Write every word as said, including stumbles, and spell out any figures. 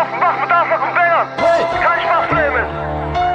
auf, mach mit Anfang und Bängern. Kein Spaß, Flamen.